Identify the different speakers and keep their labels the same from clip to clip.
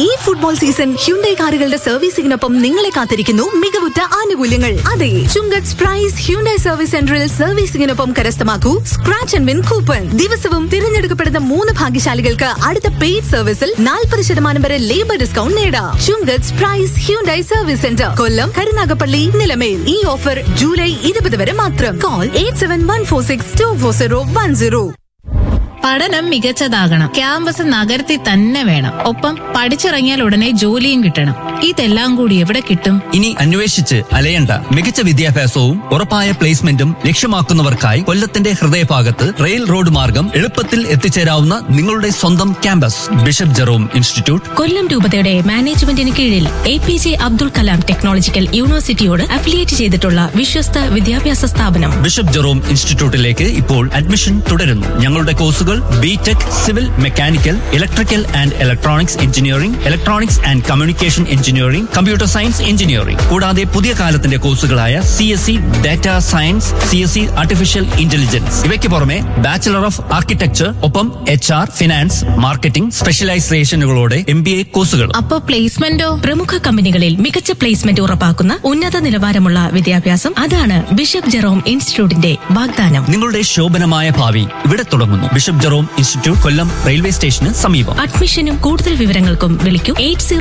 Speaker 1: ഈ football season Hyundai കാറുകളുടെ സർവീസിംഗിനൊപ്പം നിങ്ങളെ കാത്തിരിക്കുന്നു മികവുറ്റ ആനുകൂല്യങ്ങൾ. അതെ, ചുങ്കത്ത് പ്രൈസ് ഹ്യുണ്ടായി സർവീസ് സെന്ററിൽ സർവീസിംഗിനൊപ്പം കരസ്ഥമാക്കൂ സ്ക്രാച്ച് ആൻഡ് വിൻ കൂപ്പൺ. ദിവസവും തിരഞ്ഞെടുക്കപ്പെടുന്ന 3 ഭാഗ്യശാലികൾക്ക് അടുത്ത പെയ്ഡ് സർവീസിൽ 40% വരെ ലേബർ ഡിസ്കൗണ്ട് നേടാം. ചുങ്കത്ത് പ്രൈസ് ഹ്യുണ്ടായി സർവീസ് സെന്റർ, കൊല്ലം, കരുനാഗപ്പള്ളി, നിലമേൽ. ഈ ഓഫർ ജൂലൈ 20 വരെ മാത്രം. കോൾ 8714624010.
Speaker 2: പഠനം മികച്ചതാകണം, ക്യാമ്പസ് നഗരത്തിൽ തന്നെ വേണം, ഒപ്പം പഠിച്ചിറങ്ങിയാൽ ഉടനെ ജോലിയും കിട്ടണം. ഇതെല്ലാം കൂടി എവിടെ കിട്ടും?
Speaker 3: ഇനി അന്വേഷിച്ച് അലയണ്ട. മികച്ച വിദ്യാഭ്യാസവും ഉറപ്പായ പ്ലേസ്മെന്റും ലക്ഷ്യമാക്കുന്നവർക്കായി കൊല്ലത്തിന്റെ ഹൃദയഭാഗത്ത് റെയിൽ റോഡ് മാർഗം എളുപ്പത്തിൽ എത്തിച്ചേരാവുന്ന നിങ്ങളുടെ സ്വന്തം ക്യാമ്പസ് ബിഷപ്പ് ജെറോം ഇൻസ്റ്റിറ്റ്യൂട്ട്.
Speaker 4: കൊല്ലം രൂപതയുടെ മാനേജ്മെന്റിന് കീഴിൽ APJ Abdul Kalam technological യൂണിവേഴ്സിറ്റിയോട് affiliate ചെയ്തിട്ടുള്ള വിശ്വസ്ത വിദ്യാഭ്യാസ സ്ഥാപനം
Speaker 3: ബിഷപ്പ് ജെറോം ഇൻസ്റ്റിറ്റ്യൂട്ടിലേക്ക് ഇപ്പോൾ അഡ്മിഷൻ തുടരുന്നു. ഞങ്ങളുടെ കോഴ്സുകൾ BTech, civil, mechanical, electrical and electronics engineering, electronics and communication engineering, computer science engineering. കൂടാതെ പുതിയ കാലത്തിന്റെ കോഴ്സുകളായ CSE data science, CSE artificial intelligence. ഇവയ്ക്ക് പുറമെ ബാച്ചിലർ ഓഫ് ആർക്കിടെക്ചർ, ഒപ്പം HR, ഫിനാൻസ്, മാർക്കറ്റിംഗ് സ്പെഷ്യലൈസേഷനുകളോടെ MBA കോഴ്സുകൾ.
Speaker 4: അപ്പോ പ്ലേസ്മെന്റോ? പ്രമുഖ കമ്പനികളിൽ മികച്ച പ്ലേസ്മെന്റ് ഉറപ്പാക്കുന്ന ഉന്നത നിലവാരമുള്ള വിദ്യാഭ്യാസം, അതാണ് ബിഷപ്പ് ജെറോം ഇൻസ്റ്റിറ്റ്യൂട്ടിന്റെ വാഗ്ദാനം.
Speaker 3: നിങ്ങളുടെ ശോഭനമായ ഭാവി ഇവിടെ തുടങ്ങുന്നു. ബിഷപ്പ് ജെറോം ഇൻസ്റ്റിറ്റ്യൂട്ട്, കൊല്ലം റെയിൽവേ സ്റ്റേഷന് സമീപം.
Speaker 4: അഡ്മിഷനും കൂടുതൽ വിവരങ്ങൾക്കും വിളിക്കൂ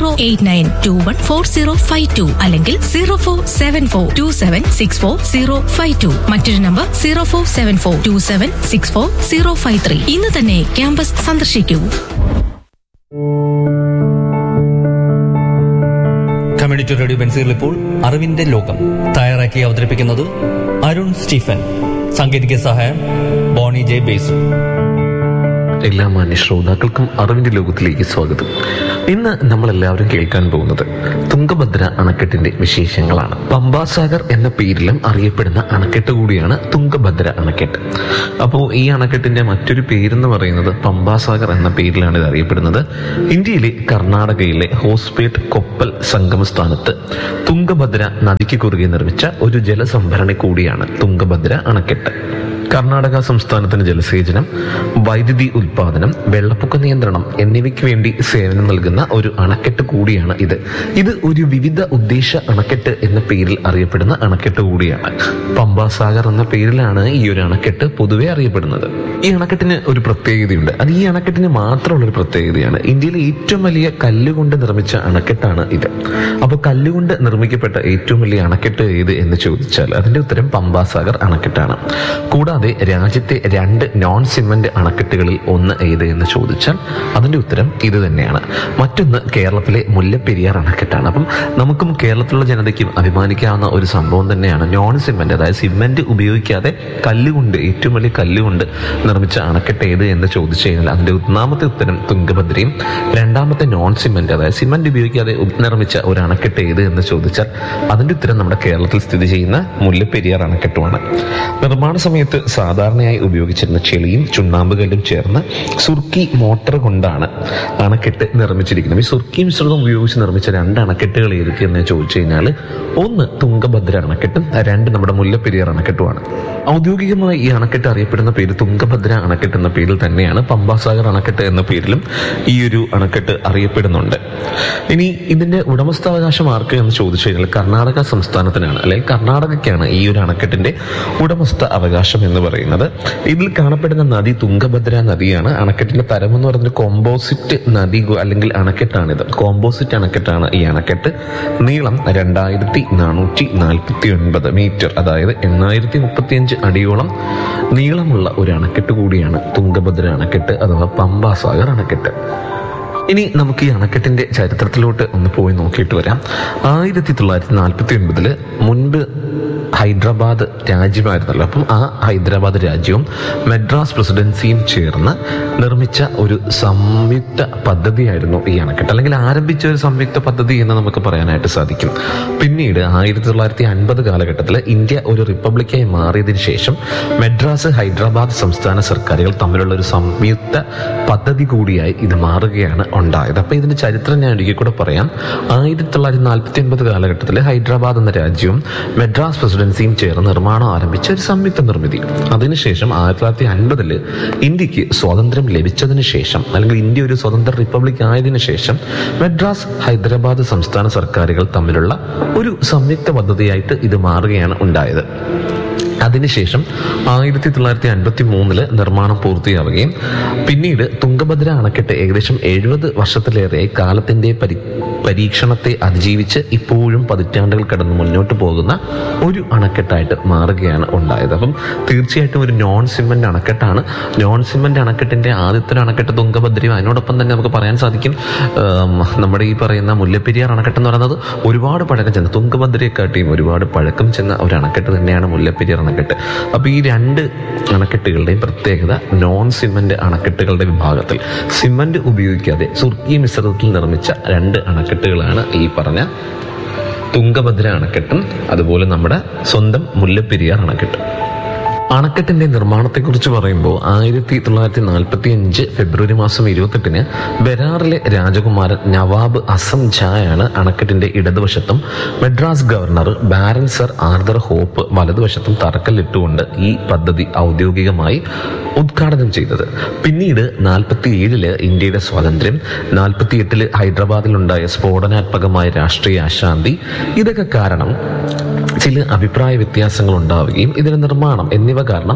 Speaker 4: 8089214052 അല്ലെങ്കിൽ 047427640052. മറ്റൊരു നമ്പർ 047427640053. ഇന്ന് തന്നെ ക്യാമ്പസ് സന്ദർശിക്കൂ.
Speaker 3: കമ്മ്യൂണിറ്റി റേഡിയോ ബെൻസിൽ ഇപ്പോൾ അറിവിന്റെ ലോകം തയ്യാറാക്കി അവതരിപ്പിക്കുന്നത് അരുൺ സ്റ്റീഫൻ. സാങ്കേതിക സഹായം ബോണി ജെ ബേസു.
Speaker 5: എല്ലാ മാന്യ ശ്രോതാക്കൾക്കും അറിവിന്റെ ലോകത്തിലേക്ക് സ്വാഗതം. ഇന്ന് നമ്മളെല്ലാവരും കേൾക്കാൻ പോകുന്നത് തുംഗഭദ്ര അണക്കെട്ടിന്റെ വിശേഷങ്ങളാണ്. പമ്പാസാഗർ എന്ന പേരിലും അറിയപ്പെടുന്ന അണക്കെട്ട് കൂടിയാണ് തുംഗഭദ്ര അണക്കെട്ട്. അപ്പോൾ ഈ അണക്കെട്ടിന്റെ മറ്റൊരു പേരെന്ന് പറയുന്നത് പമ്പാസാഗർ എന്ന പേരിലാണ് ഇത് അറിയപ്പെടുന്നത്. ഇന്ത്യയിലെ കർണാടകയിലെ ഹോസ്പേട്ട് കൊപ്പൽ സംഗമ സ്ഥാനത്ത് തുംഗഭദ്ര നദിക്ക് കുറുകെ നിർമ്മിച്ച ഒരു ജലസംഭരണി കൂടിയാണ് തുംഗഭദ്ര അണക്കെട്ട്. കർണാടക സംസ്ഥാനത്തിന് ജലസേചനം, വൈദ്യുതി ഉൽപാദനം, വെള്ളപ്പൊക്ക നിയന്ത്രണം എന്നിവയ്ക്ക് വേണ്ടി സേവനം നൽകുന്ന ഒരു അണക്കെട്ട് കൂടിയാണ് ഇത്. ഇത് ഒരു വിവിധ ഉദ്ദേശ അണക്കെട്ട് എന്ന പേരിൽ അറിയപ്പെടുന്ന അണക്കെട്ട് കൂടിയാണ്. പമ്പാസാഗർ എന്ന പേരിലാണ് ഈ ഒരു അണക്കെട്ട് പൊതുവെ അറിയപ്പെടുന്നത്. ഈ അണക്കെട്ടിന് ഒരു പ്രത്യേകതയുണ്ട്. അത് ഈ അണക്കെട്ടിന് മാത്രമുള്ള ഒരു പ്രത്യേകതയാണ്. ഇന്ത്യയിലെ ഏറ്റവും വലിയ കല്ലുകൊണ്ട് നിർമ്മിച്ച അണക്കെട്ടാണ് ഇത്. അപ്പോൾ കല്ലുകൊണ്ട് നിർമ്മിക്കപ്പെട്ട ഏറ്റവും വലിയ അണക്കെട്ട് ഏത് എന്ന് ചോദിച്ചാൽ അതിന്റെ ഉത്തരം പമ്പാസാഗർ അണക്കെട്ടാണ്. കൂടാതെ രാജ്യത്തെ 2 നോൺ സിമന്റ് അണക്കെട്ടുകളിൽ ഒന്ന് ഏത് എന്ന് ചോദിച്ചാൽ അതിന്റെ ഉത്തരം ഇത് തന്നെയാണ്. മറ്റൊന്ന് കേരളത്തിലെ മുല്ലപ്പെരിയാർ അണക്കെട്ടാണ്. അപ്പം നമുക്കും കേരളത്തിലുള്ള ജനതയ്ക്കും അഭിമാനിക്കാവുന്ന ഒരു സംഭവം തന്നെയാണ് നോൺ സിമന്റ്, അതായത് സിമന്റ് ഉപയോഗിക്കാതെ കല്ലുകൊണ്ട്, ഏറ്റവും വലിയ കല്ലുകൊണ്ട് നിർമ്മിച്ച അണക്കെട്ട് ഏത് എന്ന് ചോദിച്ചു കഴിഞ്ഞാൽ അതിന്റെ ഒന്നാമത്തെ ഉത്തരം തുംഗഭദ്രയും, രണ്ടാമത്തെ നോൺ സിമന്റ്, അതായത് സിമന്റ് ഉപയോഗിക്കാതെ നിർമ്മിച്ച ഒരു അണക്കെട്ട് ഏത് എന്ന് ചോദിച്ചാൽ അതിന്റെ ഉത്തരം നമ്മുടെ കേരളത്തിൽ സ്ഥിതി ചെയ്യുന്ന മുല്ലപ്പെരിയാർ അണക്കെട്ടുമാണ്. നിർമ്മാണ സമയത്ത് സാധാരണയായി ഉപയോഗിച്ചിരുന്ന ചെളിയും ചുണ്ണാമ്പുകല്ലും ചേർന്ന് സുർക്കി മോട്ടർ കൊണ്ടാണ് അണക്കെട്ട് നിർമ്മിച്ചിരിക്കുന്നത്. ഈ സുർക്കി മിശ്രിതം ഉപയോഗിച്ച് നിർമ്മിച്ച 2 അണക്കെട്ടുകൾ ഏതൊക്കെയെന്ന് ചോദിച്ചു കഴിഞ്ഞാൽ ഒന്ന് തുംഗഭദ്ര അണക്കെട്ടും 2 നമ്മുടെ മുല്ലപ്പെരിയാർ അണക്കെട്ടുമാണ്. ഔദ്യോഗികമായി ഈ അണക്കെട്ട് അറിയപ്പെടുന്ന പേര് തുംഗഭദ്ര അണക്കെട്ട് എന്ന പേരിൽ തന്നെയാണ്. പമ്പാസാഗർ അണക്കെട്ട് എന്ന പേരിലും ഈ ഒരു അണക്കെട്ട് അറിയപ്പെടുന്നുണ്ട്. ഇനി ഇതിന്റെ ഉടമസ്ഥാവകാശം ആർക്ക് എന്ന് ചോദിച്ചു കഴിഞ്ഞാൽ കർണാടക സംസ്ഥാനത്തിനാണ്, അല്ലെങ്കിൽ കർണാടകയ്ക്കാണ് ഈ ഒരു അണക്കെട്ടിന്റെ ഉടമസ്ഥ അവകാശം എന്ന് പറയുന്നത്. ഇതിൽ കാണപ്പെടുന്ന നദി തുംഗഭദ്ര നദിയാണ്. അണക്കെട്ടിന്റെ തരം എന്ന് പറയുന്നത് കോമ്പോസിറ്റ് നദി അല്ലെങ്കിൽ അണക്കെട്ടാണിത്. കോമ്പോസിറ്റ് അണക്കെട്ടാണ് ഈ അണക്കെട്ട്. നീളം 2449 മീറ്റർ, അതായത് 8035 അടിയോളം നീളമുള്ള ഒരു അണക്കെട്ട് കൂടിയാണ് തുംഗഭദ്ര അണക്കെട്ട് അഥവാ പമ്പാസാഗർ അണക്കെട്ട്. ഇനി നമുക്ക് ഈ അണക്കെട്ടിന്റെ ചരിത്രത്തിലോട്ട് ഒന്ന് പോയി നോക്കിയിട്ട് വരാം. 1949 മുൻപ് ഹൈദരാബാദ് രാജ്യമായിരുന്നല്ലോ. അപ്പം ആ ഹൈദരാബാദ് രാജ്യവും മദ്രാസ് പ്രസിഡൻസിയും ചേർന്ന് നിർമ്മിച്ച ഒരു സംയുക്ത പദ്ധതിയായിരുന്നു ഈ അണക്കെട്ട്, അല്ലെങ്കിൽ ആരംഭിച്ച ഒരു സംയുക്ത പദ്ധതി എന്ന് നമുക്ക് പറയാനായിട്ട് സാധിക്കും. പിന്നീട് 1950 കാലഘട്ടത്തിൽ ഇന്ത്യ ഒരു റിപ്പബ്ലിക്കായി മാറിയതിനു ശേഷം മദ്രാസ്, ഹൈദരാബാദ് സംസ്ഥാന സർക്കാരുകൾ തമ്മിലുള്ള ഒരു സംയുക്ത പദ്ധതി കൂടിയായി ഇത് മാറുകയാണ് ഉണ്ടായത്. അപ്പൊ ഇതിന്റെ ചരിത്രം ഞാൻ ഒരിക്കൽ കൂടെ പറയാം. 1949 കാലഘട്ടത്തിൽ ഹൈദരാബാദ് എന്ന രാജ്യവും മദ്രാസ് പ്രസിഡൻസിയും ചേർന്ന് നിർമ്മാണം ആരംഭിച്ച ഒരു സംയുക്ത നിർമ്മിതി. അതിനുശേഷം 1950 ഇന്ത്യക്ക് സ്വാതന്ത്ര്യം ലഭിച്ചതിന് ശേഷം, അല്ലെങ്കിൽ ഇന്ത്യ ഒരു സ്വതന്ത്ര റിപ്പബ്ലിക് ആയതിനു ശേഷം മദ്രാസ്, ഹൈദരാബാദ് സംസ്ഥാന സർക്കാരുകൾ തമ്മിലുള്ള ഒരു സംയുക്ത പദ്ധതിയായിട്ട് ഇത് മാറുകയാണ് ഉണ്ടായത്. അതിനുശേഷം 1953 നിർമ്മാണം പൂർത്തിയാവുകയും പിന്നീട് തുംഗഭദ്ര അണക്കെട്ട് ഏകദേശം 70 വർഷത്തിലേറെ കാലത്തിന്റെ പരീക്ഷണത്തെ അതിജീവിച്ച് ഇപ്പോഴും പതിറ്റാണ്ടുകൾ കടന്ന് മുന്നോട്ട് പോകുന്ന ഒരു അണക്കെട്ടായിട്ട് മാറുകയാണ് ഉണ്ടായത്. അപ്പം തീർച്ചയായിട്ടും ഒരു നോൺ സിമന്റ് അണക്കെട്ടാണ്. നോൺ സിമന്റ് അണക്കെട്ടിന്റെ ആദ്യത്തെ അണക്കെട്ട് തുംഗഭദ്രയും, അതിനോടൊപ്പം തന്നെ നമുക്ക് പറയാൻ സാധിക്കും നമ്മുടെ ഈ പറയുന്ന മുല്ലപ്പെരിയാർ അണക്കെട്ട് എന്ന് പറയുന്നത് ഒരുപാട് പഴക്കം ചെന്ന, തുംഗഭദ്രയെക്കാട്ടിയും ഒരുപാട് പഴക്കം ചെന്ന ഒരു അണക്കെട്ട് തന്നെയാണ് മുല്ലപ്പെരിയാർ അണക്കെട്ട്. അപ്പൊ ഈ രണ്ട് അണക്കെട്ടുകളുടെയും പ്രത്യേകത നോൺ സിമന്റ് അണക്കെട്ടുകളുടെ വിഭാഗത്തിൽ സിമന്റ് ഉപയോഗിക്കാതെ സുർക്കി മിശ്രിതത്തിൽ നിർമ്മിച്ച 2 അണക്കെട്ടുകളാണ് ഈ പറഞ്ഞ തുംഗഭദ്ര അണക്കെട്ടും അതുപോലെ നമ്മുടെ സ്വന്തം മുല്ലപ്പെരിയാർ അണക്കെട്ടും. അണക്കെട്ടിന്റെ നിർമ്മാണത്തെക്കുറിച്ച് പറയുമ്പോൾ 1945 ഫെബ്രുവരി മാസം 28 ബെരാറിലെ രാജകുമാരൻ നവാബ് അസം ജായാണ് അണക്കെട്ടിന്റെ ഇടതുവശത്തും Madras governor barren sir Arthur hope വലതുവശത്തും തറക്കല്ലിട്ടുകൊണ്ട് ഈ പദ്ധതി ഔദ്യോഗികമായി ഉദ്ഘാടനം ചെയ്തത്. പിന്നീട് 47 ഇന്ത്യയുടെ സ്വാതന്ത്ര്യം, 48 ഹൈദരാബാദിലുണ്ടായ സ്ഫോടനാത്മകമായ രാഷ്ട്രീയ അശാന്തി, ഇതൊക്കെ കാരണം ചില അഭിപ്രായ വ്യത്യാസങ്ങൾ ഉണ്ടാവുകയും ഇതിന്റെ നിർമ്മാണം എന്നിവ കാരണം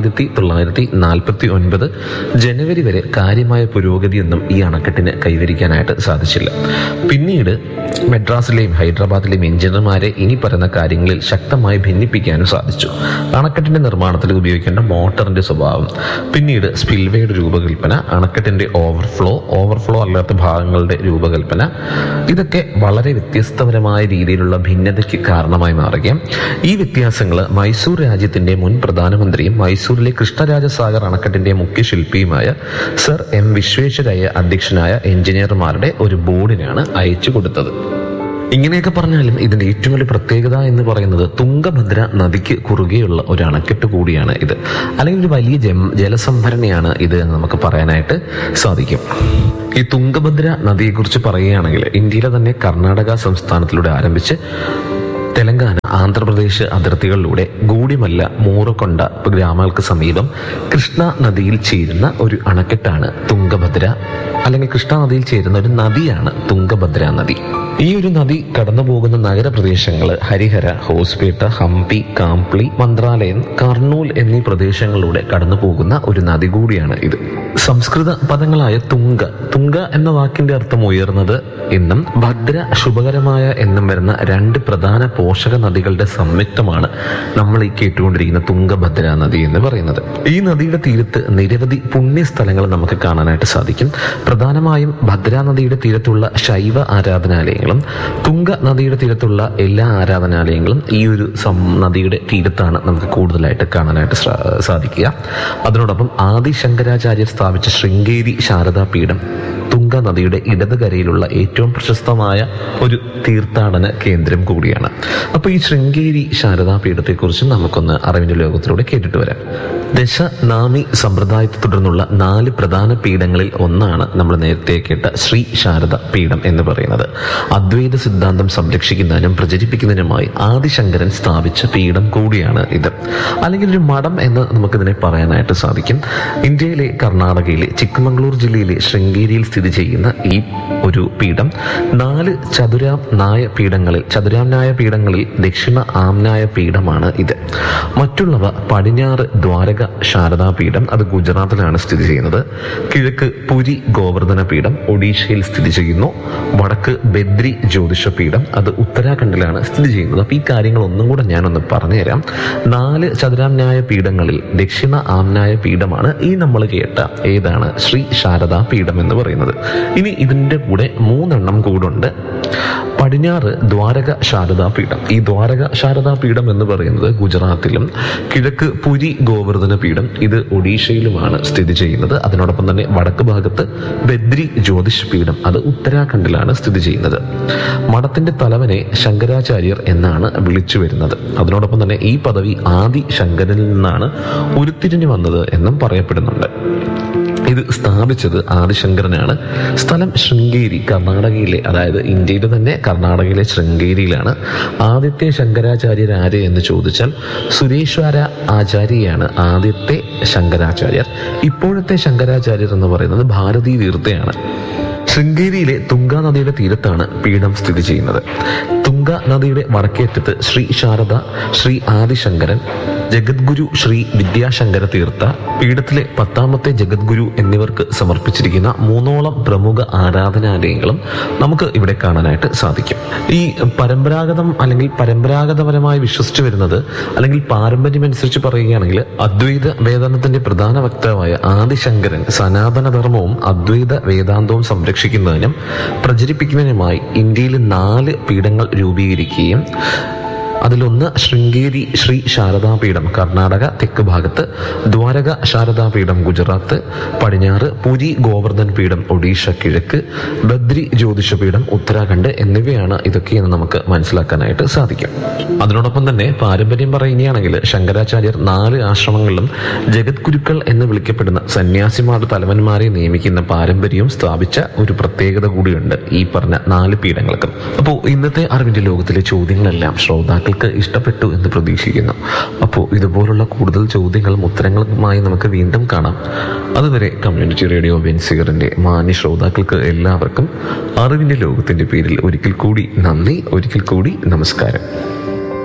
Speaker 5: 1949 ജനുവരി വരെ കാര്യമായ പുരോഗതിയൊന്നും ഈ അണക്കെട്ടിന് കൈവരിക്കാനായിട്ട് സാധിച്ചില്ല. പിന്നീട് മദ്രാസിലെയും ഹൈദരാബാദിലെയും എഞ്ചിനീയർമാരെ ഇനി പറയുന്ന കാര്യങ്ങളിൽ ശക്തമായി ഭിന്നിപ്പിക്കാനും സാധിച്ചു. അണക്കെട്ടിന്റെ നിർമ്മാണത്തിൽ ഉപയോഗിക്കേണ്ട മോട്ടറിന്റെ സ്വഭാവം, പിന്നീട് സ്പിൽവേയുടെ രൂപകൽപ്പന, അണക്കെട്ടിന്റെ ഓവർഫ്ലോ അല്ലാത്ത ഭാഗങ്ങളുടെ രൂപകൽപ്പന, ഇതൊക്കെ വളരെ വ്യത്യസ്തപരമായ രീതിയിലുള്ള ഭിന്നതയ്ക്ക് കാരണമായി മാറുകയും ഈ വ്യത്യാസങ്ങൾ മൈസൂർ രാജ്യത്തിന്റെ മുൻ പ്രധാനമന്ത്രിയും മൈസൂരിലെ കൃഷ്ണരാജസാഗർ അണക്കെട്ടിന്റെ മുഖ്യ ശില്പിയുമായ സർ എം വിശ്വേശ്വരയ്യ അധ്യക്ഷനായ എഞ്ചിനീയർമാരുടെ ഒരു ബോർഡിനാണ് അയച്ചു കൊടുത്തത്. ഇങ്ങനെയൊക്കെ പറഞ്ഞാലും ഇതിന്റെ ഏറ്റവും വലിയ പ്രത്യേകത എന്ന് പറയുന്നത് തുംഗഭദ്ര നദിക്ക് കുറുകെയുള്ള ഒരു അണക്കെട്ട് കൂടിയാണ് ഇത്, അല്ലെങ്കിൽ ഒരു വലിയ ജലസംഭരണിയാണ് ഇത് എന്ന് നമുക്ക് പറയാനായിട്ട് സാധിക്കും. ഈ തുംഗഭദ്ര നദിയെക്കുറിച്ച് പറയുകയാണെങ്കിൽ ഇന്ത്യയിലെ തന്നെ കർണാടക സംസ്ഥാനത്തിലൂടെ ആരംഭിച്ച് തെലങ്കാന, ആന്ധ്രാപ്രദേശ് അതിർത്തികളിലൂടെ ഗൂഡിമല്ല, മൂറക്കൊണ്ട ഗ്രാമങ്ങൾക്ക് സമീപം കൃഷ്ണ നദിയിൽ ചേരുന്ന ഒരു അണക്കെട്ടാണ് തുംഗഭദ്ര, അല്ലെങ്കിൽ കൃഷ്ണ നദിയിൽ ചേരുന്ന ഒരു നദിയാണ് തുംഗഭദ്ര നദി. ഈ ഒരു നദി കടന്നു പോകുന്ന നഗരപ്രദേശങ്ങൾ ഹരിഹര, ഹോസ്പേട്ട, ഹംപി, കാംപ്ലി, മന്ത്രാലയം, കർണൂൽ എന്നീ പ്രദേശങ്ങളിലൂടെ കടന്നു പോകുന്ന ഒരു നദി കൂടിയാണ് ഇത്. സംസ്കൃത പദങ്ങളായ തുങ്ക എന്ന വാക്കിന്റെ അർത്ഥം ഉയർന്നത് എന്നും ഭദ്ര ശുഭകരമായ എന്നും വരുന്ന 2 പ്രധാന പോഷക നദികളുടെ സംയുക്തമാണ് നമ്മൾ ഈ കേട്ടുകൊണ്ടിരിക്കുന്ന തുംഗഭദ്ര നദി എന്ന് പറയുന്നത്. ഈ നദിയുടെ തീരത്ത് നിരവധി പുണ്യസ്ഥലങ്ങൾ നമുക്ക് കാണാനായിട്ട് സാധിക്കും. പ്രധാനമായും ഭദ്രാ നദിയുടെ തീരത്തുള്ള ശൈവ ആരാധനാലയങ്ങളും തുംഗ നദിയുടെ തീരത്തുള്ള എല്ലാ ആരാധനാലയങ്ങളും ഈ ഒരു നദിയുടെ തീരത്താണ് നമുക്ക് കൂടുതലായിട്ട് കാണാനായിട്ട് സാധിക്കുക. അതിനോടൊപ്പം ആദി ശങ്കരാചാര്യർ സ്ഥാപിച്ച ശൃംഗേരി ശാരദാപീഠം തുംഗ നദിയുടെ ഇടതുകരയിലുള്ള ഏറ്റവും പ്രശസ്തമായ ഒരു തീർത്ഥാടന കേന്ദ്രം കൂടിയാണ്. അപ്പോൾ ഈ ശൃംഗേരി ശാരദാപീഠത്തെക്കുറിച്ച് നമുക്കൊന്ന് അറിവിന്റെ ലോകത്തിലൂടെ കേട്ടിട്ട് വരാം. ദശനാമി സമ്പ്രദായത്തെ തുടർന്നുള്ള 4 പ്രധാന പീഠങ്ങളിൽ ഒന്നാണ് നമ്മൾ നേരത്തെ കേട്ട ശ്രീ ശാരദ പീഠം എന്ന് പറയുന്നത്. അദ്വൈത സിദ്ധാന്തം സംരക്ഷിക്കുന്നതിനും പ്രചരിപ്പിക്കുന്നതിനുമായി ആദിശങ്കരൻ സ്ഥാപിച്ച പീഠം കൂടിയാണ് ഇത്, അല്ലെങ്കിൽ ഒരു മഠം എന്ന് നമുക്കിതിനെ പറയാനായിട്ട് സാധിക്കും. ഇന്ത്യയിലെ കർണാടകയിലെ ചിക്കമംഗ്ലൂർ ജില്ലയിലെ ശൃംഗേരിയിൽ സ്ഥിതി ചെയ്യുന്ന ഈ ഒരു പീഠം 4 ചതുരാംനായ പീഠങ്ങളിൽ ദക്ഷിണ ആംനായ പീഠമാണ് ഇത്. മറ്റുള്ളവ പടിഞ്ഞാറ് ദ്വാരക ശാരദാപീഠം, അത് ഗുജറാത്തിലാണ് സ്ഥിതി ചെയ്യുന്നത്. കിഴക്ക് പുരി ഗോവർദ്ധന പീഠം ഒഡീഷയിൽ സ്ഥിതി ചെയ്യുന്നു. വടക്ക് ബദ്രി ജ്യോതിഷ പീഠം, അത് ഉത്തരാഖണ്ഡിലാണ് സ്ഥിതി ചെയ്യുന്നത്. അപ്പൊ ഈ കാര്യങ്ങൾ ഒന്നും കൂടെ ഞാനൊന്ന് പറഞ്ഞുതരാം. 4 ചതുരാംനായ പീഠങ്ങളിൽ ദക്ഷിണ ആംനായ പീഠമാണ് ഈ നമ്മൾ കേട്ട ഏതാണ് ശ്രീ ശാരദാ പീഠം എന്ന് പറയുന്നത്. ഇനി ഇതിന്റെ കൂടെ 3 എണ്ണം കൂടുണ്ട്. പടിഞ്ഞാറ് ദ്വാരക ശാരദാപീഠം. ഈ ദ്വാരക ശാരദാപീഠം എന്ന് പറയുന്നത് ഗുജറാത്തിലും, കിഴക്ക് പുരി ഗോവർദ്ധന പീഠം ഇത് ഒഡീഷയിലുമാണ് സ്ഥിതി ചെയ്യുന്നത്. അതിനോടൊപ്പം തന്നെ വടക്ക് ഭാഗത്ത് ബദ്രി ജ്യോതിഷ് പീഠം, അത് ഉത്തരാഖണ്ഡിലാണ് സ്ഥിതി ചെയ്യുന്നത്. മഠത്തിന്റെ തലവനെ ശങ്കരാചാര്യർ എന്നാണ് വിളിച്ചു വരുന്നത്. അതിനോടൊപ്പം തന്നെ ഈ പദവി ആദി ശങ്കരനിൽ നിന്നാണ് ഉരുത്തിരിഞ്ഞു വന്നത് എന്നും പറയപ്പെടുന്നുണ്ട്. ഇത് സ്ഥാപിച്ചത് ആദിശങ്കരനാണ്. സ്ഥലം ശൃംഗേരി, കർണാടകയിലെ, അതായത് ഇന്ത്യയിലെ തന്നെ കർണാടകയിലെ ശൃംഗേരിയിലാണ്. ആദ്യത്തെ ശങ്കരാചാര്യർ ആര് എന്ന് ചോദിച്ചാൽ സുരേശ്വര ആചാര്യയാണ് ആദ്യത്തെ ശങ്കരാചാര്യർ. ഇപ്പോഴത്തെ ശങ്കരാചാര്യർ എന്ന് പറയുന്നത് ഭാരതീ തീർത്ഥയാണ്. ശൃംഗേരിയിലെ തുംഗാ നദിയുടെ തീരത്താണ് പീഠം സ്ഥിതി ചെയ്യുന്നത്. തുംഗാ നദിയുടെ വടക്കേറ്റത്ത് ശ്രീ ശാരദ, ശ്രീ ആദിശങ്കരൻ, ജഗദ്ഗുരു ശ്രീ വിദ്യാശങ്കര തീർത്ഥ, പീഠത്തിലെ 10ാമത്തെ ജഗദ്ഗുരു എന്നിവർക്ക് സമർപ്പിച്ചിരിക്കുന്ന 3ഓളം പ്രമുഖ ആരാധനാലയങ്ങളും നമുക്ക് ഇവിടെ കാണാനായിട്ട് സാധിക്കും. ഈ പരമ്പരാഗതപരമായി വിശ്വസിച്ചു വരുന്നത്, അല്ലെങ്കിൽ പാരമ്പര്യമനുസരിച്ച് പറയുകയാണെങ്കിൽ, അദ്വൈത വേദാന്തത്തിന്റെ പ്രധാന വക്താവായ ആദിശങ്കരൻ സനാതന ധർമ്മവും അദ്വൈത വേദാന്തവും സംരക്ഷിക്കുന്നതിനും പ്രചരിപ്പിക്കുന്നതിനുമായി ഇന്ത്യയിൽ 4 പീഠങ്ങൾ രൂപീകരിക്കുകയും അതിലൊന്ന് ശൃംഗേരി ശ്രീ ശാരദാപീഠം കർണാടക തെക്ക് ഭാഗത്ത്, ദ്വാരക ശാരദാപീഠം ഗുജറാത്ത് പടിഞ്ഞാറ്, പുരി ഗോവർദ്ധൻ പീഠം ഒഡീഷ കിഴക്ക്, ബദ്രി ജ്യോതിഷപീഠം ഉത്തരാഖണ്ഡ് എന്നിവയാണ് ഇതൊക്കെയെന്ന് നമുക്ക് മനസ്സിലാക്കാനായിട്ട് സാധിക്കും. അതിനോടൊപ്പം തന്നെ പാരമ്പര്യം പറയുകയാണെങ്കിൽ ശങ്കരാചാര്യർ 4 ആശ്രമങ്ങളിലും ജഗദ്ഗുരുക്കൾ എന്ന് വിളിക്കപ്പെടുന്ന സന്യാസിമാരുടെ തലവന്മാരെ നിയമിക്കുന്ന പാരമ്പര്യവും സ്ഥാപിച്ച ഒരു പ്രത്യേകത കൂടിയുണ്ട് ഈ പറഞ്ഞ 4 പീഠങ്ങൾക്കും. അപ്പോൾ ഇന്നത്തെ അറിവിന്റെ ലോകത്തിലെ ചോദ്യങ്ങളെല്ലാം ശ്രോതാക്കൾക്ക് ഇഷ്ടപ്പെട്ടു എന്ന് പ്രതീക്ഷിക്കുന്നു. അപ്പോൾ ഇതുപോലുള്ള കൂടുതൽ ചോദ്യങ്ങളും ഉത്തരങ്ങളുമായി നമുക്ക് വീണ്ടും കാണാം. അതുവരെ കമ്മ്യൂണിറ്റി റേഡിയോ ബെൻസിഗറിന്റെ മാന്യ ശ്രോതാക്കൾക്ക് എല്ലാവർക്കും അറിവിന്റെ ലോകത്തിന്റെ പേരിൽ ഒരിക്കൽ കൂടി നന്ദി, ഒരിക്കൽ കൂടി നമസ്കാരം.